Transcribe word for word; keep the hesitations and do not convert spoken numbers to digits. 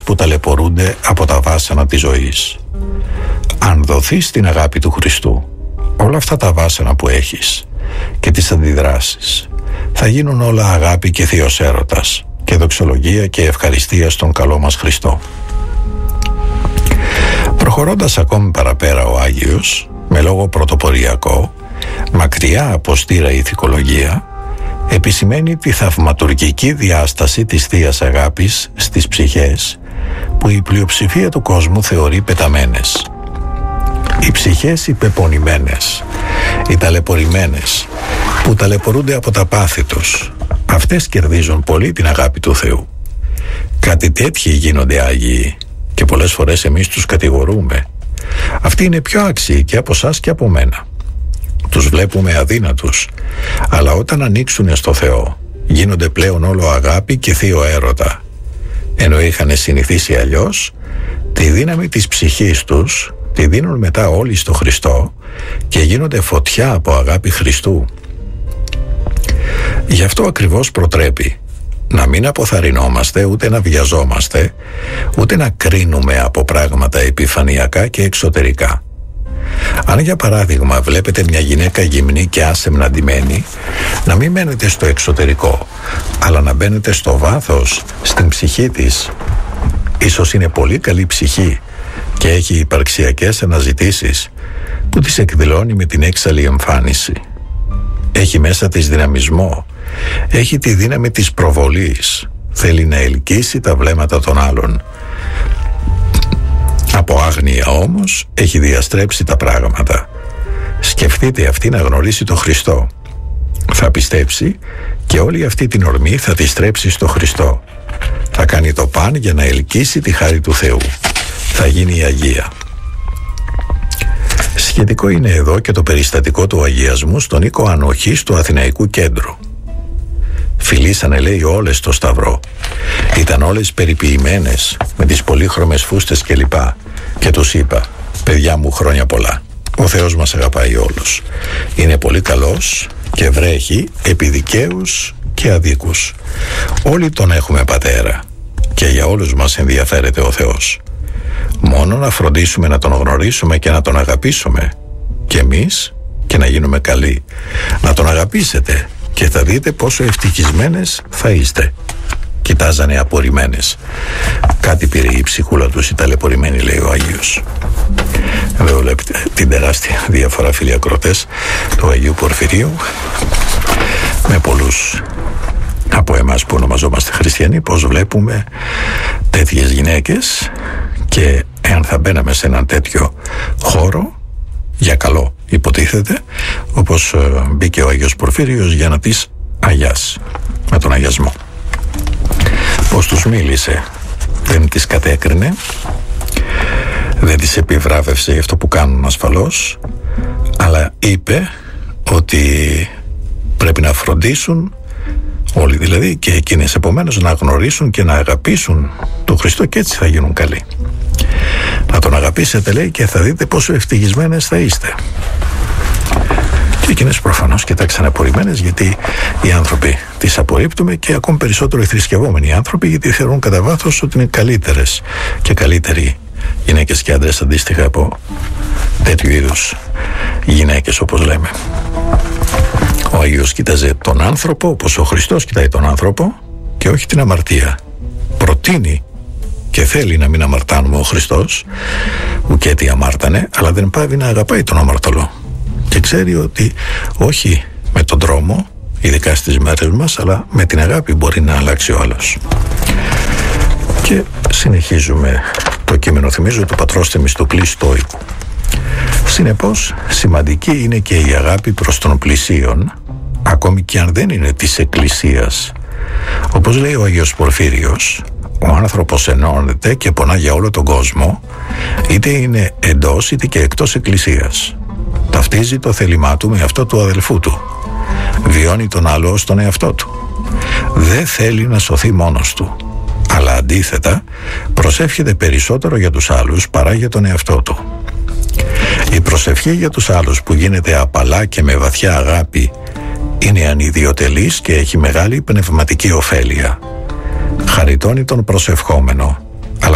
που ταλαιπωρούνται από τα βάσανα της ζωής. Αν δοθείς στην αγάπη του Χριστού, όλα αυτά τα βάσανα που έχεις και τις αντιδράσεις θα γίνουν όλα αγάπη και θείος έρωτας και δοξολογία και ευχαριστία στον καλό μας Χριστό. Προχωρώντας ακόμη παραπέρα, ο Άγιος, με λόγο πρωτοποριακό, μακριά από στήρα ηθικολογία, επισημαίνει τη θαυματουργική διάσταση της θείας αγάπης στις ψυχές που η πλειοψηφία του κόσμου θεωρεί πεταμένες. Οι ψυχές οι πεπονημένες, οι ταλαιπωρημένες, που ταλαιπωρούνται από τα πάθη τους, αυτές κερδίζουν πολύ την αγάπη του Θεού. Κάτι τέτοιοι γίνονται Άγιοι και πολλές φορές εμείς τους κατηγορούμε. Αυτοί είναι πιο άξιοι και από εσάς και από μένα. Τους βλέπουμε αδύνατους, αλλά όταν ανοίξουν στο Θεό γίνονται πλέον όλο αγάπη και θείο έρωτα. Ενώ είχαν συνηθίσει αλλιώς, τη δύναμη της ψυχής τους τη δίνουν μετά όλοι στο Χριστό και γίνονται φωτιά από αγάπη Χριστού. Γι' αυτό ακριβώς προτρέπει να μην αποθαρρυνόμαστε, ούτε να βιαζόμαστε, ούτε να κρίνουμε από πράγματα επιφανειακά και εξωτερικά. Αν για παράδειγμα βλέπετε μια γυναίκα γυμνή και άσεμνα ντυμένη, να μην μένετε στο εξωτερικό, αλλά να μπαίνετε στο βάθος, στην ψυχή της. Ίσως είναι πολύ καλή ψυχή και έχει υπαρξιακές αναζητήσεις που τις εκδηλώνει με την έξαλλη εμφάνιση. Έχει μέσα της δυναμισμό, έχει τη δύναμη της προβολής, θέλει να ελκύσει τα βλέμματα των άλλων. Από άγνοια όμως έχει διαστρέψει τα πράγματα. Σκεφτείτε αυτή να γνωρίσει τον Χριστό. Θα πιστέψει και όλη αυτή την ορμή θα τη στρέψει στο Χριστό. Θα κάνει το παν για να ελκύσει τη χάρη του Θεού. Θα γίνει η Αγία. Σχετικό είναι εδώ και το περιστατικό του αγιασμού στον οίκο Ανοχής του Αθηναϊκού Κέντρου. Φιλήσανε, λέει, όλες στο Σταυρό. Ήταν όλες περιποιημένες με τις πολύχρωμες φούστες κλπ. Και τους είπα: παιδιά μου, χρόνια πολλά. Ο Θεός μας αγαπάει όλους. Είναι πολύ καλός και βρέχει επί δικαίους και αδίκους. Όλοι τον έχουμε πατέρα και για όλους μας ενδιαφέρεται ο Θεός. Μόνο να φροντίσουμε να τον γνωρίσουμε και να τον αγαπήσουμε και εμείς και να γίνουμε καλοί. Να τον αγαπήσετε και θα δείτε πόσο ευτυχισμένες θα είστε. Κοιτάζανε απορριμμένες. Κάτι πήρε η ψυχούλα τους η ταλαιπωρημένη, λέει ο Άγιος. Εδώ βλέπετε την τεράστια διαφορά, φίλοι ακροατές, του Αγίου Πορφυρίου με πολλούς από εμάς που ονομαζόμαστε χριστιανοί, πως βλέπουμε τέτοιες γυναίκες και εάν θα μπαίναμε σε έναν τέτοιο χώρο, για καλό υποτίθεται, όπως μπήκε ο Άγιος Πορφύριος για να τις αγιάσει με τον αγιασμό. Πως τους μίλησε, δεν τις κατέκρινε, δεν τις επιβράβευσε για αυτό που κάνουν ασφαλώς, αλλά είπε ότι πρέπει να φροντίσουν όλοι, δηλαδή και εκείνες επομένως, να γνωρίσουν και να αγαπήσουν τον Χριστό και έτσι θα γίνουν καλοί. Να τον αγαπήσετε, λέει, και θα δείτε πόσο ευτυχισμένες θα είστε. Και εκείνες προφανώς κοιτάξαν απορριμμένες, γιατί οι άνθρωποι τις απορρίπτουμε και ακόμη περισσότερο οι θρησκευόμενοι άνθρωποι, γιατί θεωρούν κατά βάθος ότι είναι καλύτερες και καλύτεροι γυναίκες και άντρες αντίστοιχα από τέτοιου είδους γυναίκες, όπως λέμε. Ο Άγιος κοίταζε τον άνθρωπο όπως ο Χριστός κοιτάει τον άνθρωπο και όχι την αμαρτία. Προτείνει και θέλει να μην αμαρτάνουμε ο Χριστός, ουκέτι αμάρτανε, αλλά δεν πάβει να αγαπάει τον αμαρτωλό. Και ξέρει ότι όχι με τον τρόμο, ειδικά στις μέρες μας, αλλά με την αγάπη μπορεί να αλλάξει ο άλλος. Και συνεχίζουμε το κείμενο, θυμίζω, του πατρός Θεμιστοκλή Στόικου. Συνεπώς, σημαντική είναι και η αγάπη προς τον πλησίον, ακόμη και αν δεν είναι της Εκκλησίας. Όπως λέει ο Άγιος Πορφύριος, ο άνθρωπος ενώνεται και πονά για όλο τον κόσμο, είτε είναι εντός είτε και εκτός Εκκλησίας. Ταυτίζει το θέλημά του με αυτό του αδελφού του. Βιώνει τον άλλο ως τον εαυτό του. Δεν θέλει να σωθεί μόνος του, αλλά αντίθετα προσεύχεται περισσότερο για τους άλλους παρά για τον εαυτό του. Η προσευχή για τους άλλους που γίνεται απαλά και με βαθιά αγάπη είναι ανιδιοτελής και έχει μεγάλη πνευματική ωφέλεια. Χαριτώνει τον προσευχόμενο